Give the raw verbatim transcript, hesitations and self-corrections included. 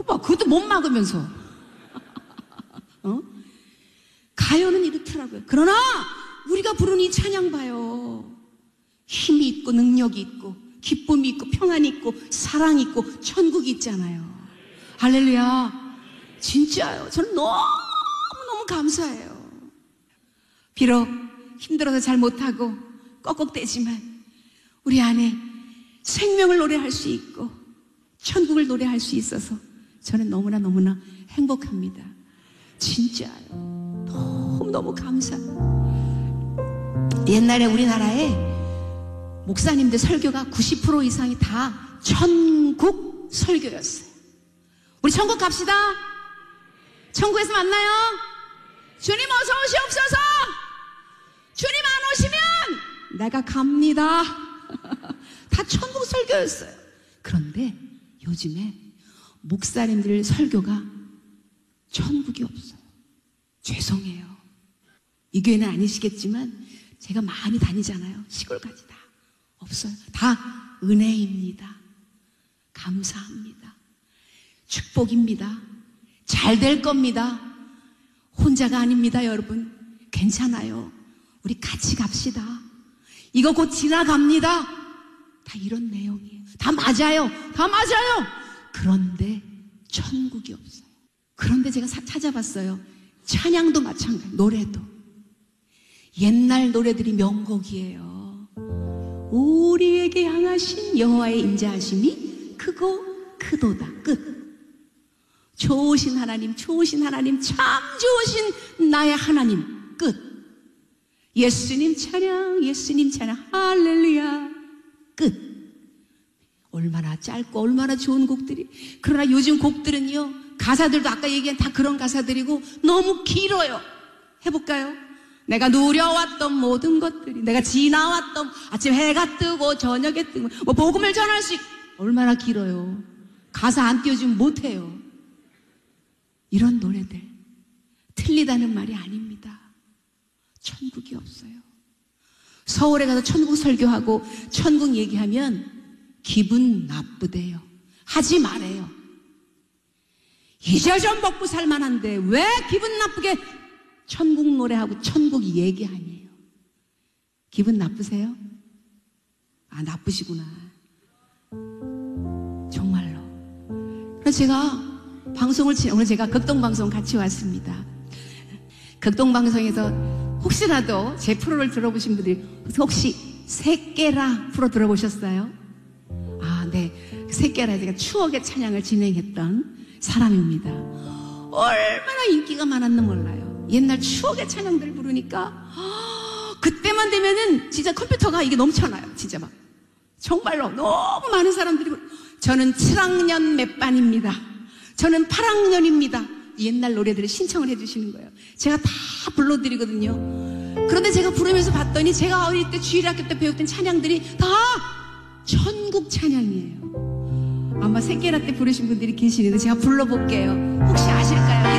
봐, 그것도 못 막으면서. 어? 가요는 이렇더라고요. 그러나 우리가 부르는 이 찬양 봐요. 힘이 있고 능력이 있고 기쁨이 있고 평안이 있고 사랑이 있고 천국이 있잖아요. 할렐루야. 진짜요. 저는 너무너무 감사해요. 비록 힘들어서 잘 못하고 꺽꺽대지만 우리 안에 생명을 노래할 수 있고 천국을 노래할 수 있어서 저는 너무나 너무나 행복합니다. 진짜요. 너무너무 감사해요. 옛날에 우리나라에 목사님들 설교가 구십 퍼센트 이상이 다 천국 설교였어요. 우리 천국 갑시다. 천국에서 만나요. 주님 어서 오시옵소서. 주님 안 오시면 내가 갑니다. 다 천국 설교였어요. 그런데 요즘에 목사님들 설교가 천국이 없어요. 죄송해요. 이 교회는 아니시겠지만 제가 많이 다니잖아요. 시골까지 다 없어요. 다 은혜입니다. 감사합니다. 축복입니다. 잘 될 겁니다. 혼자가 아닙니다, 여러분. 괜찮아요. 우리 같이 갑시다. 이거 곧 지나갑니다. 다 이런 내용이에요. 다 맞아요. 다 맞아요. 그런데 천국이 없어요. 그런데 제가 찾아봤어요. 찬양도 마찬가지, 노래도. 옛날 노래들이 명곡이에요. 우리에게 향하신 여호와의 인자하심이 크고 크도다. 끝. 좋으신 하나님, 좋으신 하나님, 참 좋으신 나의 하나님. 끝. 예수님 찬양, 예수님 찬양, 할렐루야. 끝. 얼마나 짧고 얼마나 좋은 곡들이. 그러나 요즘 곡들은요, 가사들도 아까 얘기한 다 그런 가사들이고 너무 길어요. 해볼까요? 내가 누려왔던 모든 것들이, 내가 지나왔던 아침 해가 뜨고 저녁에 뜨고 뭐 복음을 전할 수 있고, 얼마나 길어요. 가사 안 띄워주면 못해요. 이런 노래들 틀리다는 말이 아닙니다. 천국이 없어요. 서울에 가서 천국 설교하고 천국 얘기하면 기분 나쁘대요. 하지 말아요. 이제 좀 먹고 살만한데 왜 기분 나쁘게 천국 노래하고 천국 얘기하니에요. 기분 나쁘세요? 아, 나쁘시구나. 정말로. 그래서 제가 방송을, 오늘 제가 극동방송 같이 왔습니다. 극동방송에서 혹시라도 제 프로를 들어보신 분들이 혹시 새깨라 프로 들어보셨어요? 아, 네. 새깨라 제가 추억의 찬양을 진행했던 사람입니다. 얼마나 인기가 많았나 몰라요. 옛날 추억의 찬양들을 부르니까 아, 그때만 되면은 진짜 컴퓨터가 이게 넘쳐나요. 진짜 막 정말로 너무 많은 사람들이. 저는 칠 학년 몇 반입니다. 저는 팔 학년입니다. 옛날 노래들을 신청을 해주시는 거예요. 제가 다 불러드리거든요. 그런데 제가 부르면서 봤더니 제가 어릴 때 주일학교 때 배웠던 찬양들이 다 천국 찬양이에요. 아마 새끼라 때 부르신 분들이 계시는데 제가 불러볼게요. 혹시 아실까요?